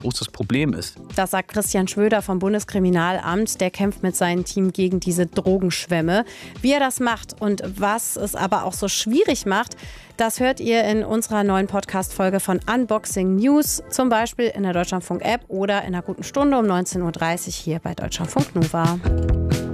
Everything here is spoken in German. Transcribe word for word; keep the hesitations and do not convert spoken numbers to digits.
groß das Problem ist. Das sagt Christian Schwöder vom Bundeskriminalamt. Der kämpft mit seinem Team gegen diese Drogenschwämme. Wie er das macht und was es aber auch so schwierig macht, das hört ihr in unserer neuen Podcast-Folge von Unboxing News, zum Beispiel in der Deutschlandfunk-App oder in einer guten Stunde um neunzehn Uhr dreißig hier bei Deutschlandfunk Nova.